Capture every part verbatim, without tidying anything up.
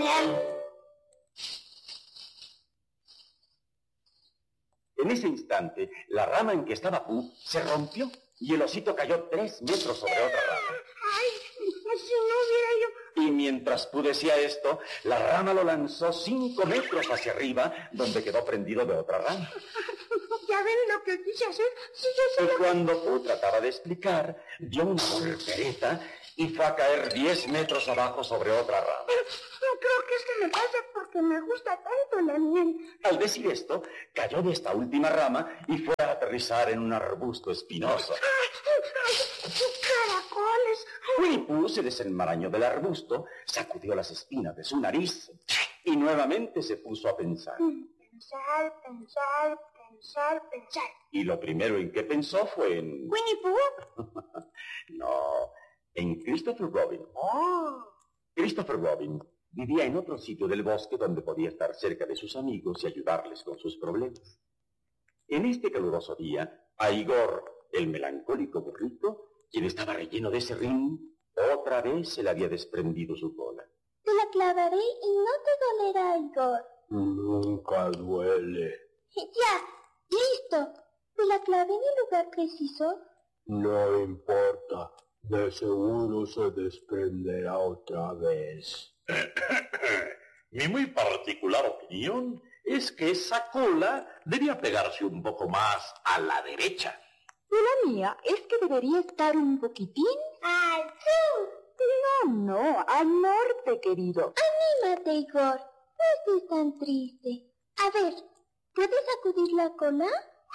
miel. En ese instante, la rama en que estaba Pooh se rompió y el osito cayó tres metros sobre otra rama. Ay, si no hubiera yo... Y mientras Pooh decía esto, la rama lo lanzó cinco metros hacia arriba, donde quedó prendido de otra rama. ¿Ya ven lo que quise hacer? Sí, yo sé Y lo... cuando Pooh trataba de explicar, dio una voltereta y fue a caer diez metros abajo sobre otra rama. No creo que esto me pase porque me gusta tanto la miel. Al decir esto, cayó de esta última rama y fue a aterrizar en un arbusto espinoso. ¡Caracoles! Winnie Pooh se desenmarañó del arbusto, sacudió las espinas de su nariz y nuevamente se puso a pensar. Pensar, pensar, pensar, pensar. Y lo primero en que pensó fue en... ¿Winnie Pooh? No, en Christopher Robin. Oh. Christopher Robin vivía en otro sitio del bosque donde podía estar cerca de sus amigos y ayudarles con sus problemas. En este caluroso día, a Igor, el melancólico burrito, quien estaba relleno de serrín, otra vez se le había desprendido su cola. Te la clavaré y no te dolerá, Igor. Nunca duele. Ya, listo. ¿Te la clavé en el lugar preciso? No importa. De seguro se desprenderá otra vez. Mi muy particular opinión es que esa cola debía pegarse un poco más a la derecha. Y la mía es que debería estar un poquitín... ¡Al sur! No, no, al norte, querido. Anímate, Igor. No estés tan triste. A ver, ¿puedes sacudir la cola?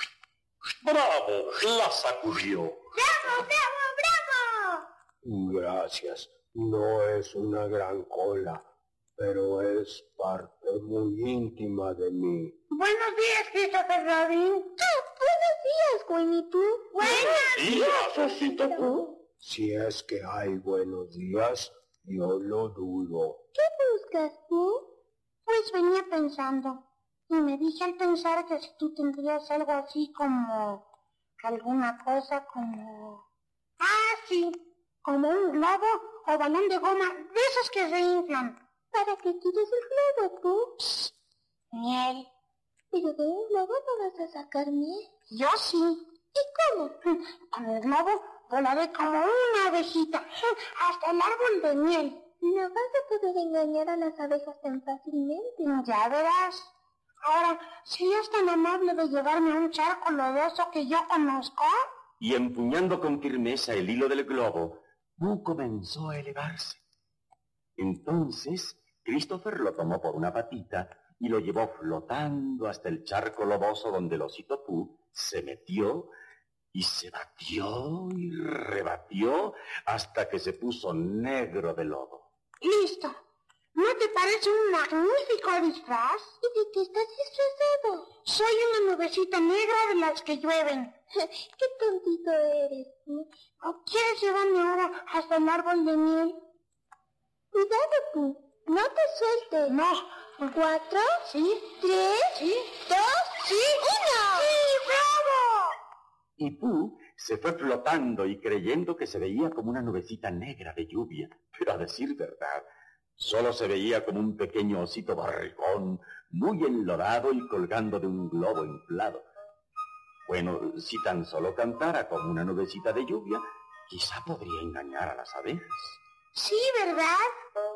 ¡Bravo! La sacudió. ¡Bravo, bravo, bravo! Gracias. No es una gran cola, pero es parte muy íntima de mí. Buenos días, Christopher Robin. Ah, buenos días, Winnie Pooh. Buenos días, osito Pooh. Si es que hay buenos días, yo lo dudo. ¿Qué buscas, Pooh? Pues venía pensando, y me dije al pensar que si tú tendrías algo así como... alguna cosa como... Ah, sí, como un globo o balón de goma, de esos que se inflan. ¿Para qué quieres el globo, Pooh? Miel. Pero de un globo no vas a sacar miel. Yo sí. ¿Y cómo? Con el globo volaré como una abejita hasta el árbol de miel. No vas a poder engañar a las abejas tan fácilmente. Ya verás. Ahora, ¿serías tan amable de llevarme a un charco lodoso que yo conozco? Y empuñando con firmeza el hilo del globo, Pooh comenzó a elevarse. Entonces, Christopher lo tomó por una patita y lo llevó flotando hasta el charco lodoso donde el osito Pooh se metió y se batió y rebatió hasta que se puso negro de lodo. ¡Listo! ¿No te parece un magnífico disfraz? ¿Y de qué estás disfrazado? Soy una nubecita negra de las que llueven. ¡Qué tontito eres, Pooh! ¿O quieres llevarme ahora hasta el árbol de miel? Cuidado, Pooh. No te sueltes. No. ¿Cuatro? ¿Sí? ¿Tres? ¿Sí? ¿Dos? ¿Sí? ¡Uno! ¡Sí, bravo! Y Pooh se fue flotando y creyendo que se veía como una nubecita negra de lluvia. Pero a decir verdad, solo se veía como un pequeño osito barrigón, muy enlodado y colgando de un globo inflado. Bueno, si tan solo cantara como una nubecita de lluvia, quizá podría engañar a las abejas. Sí, ¿verdad?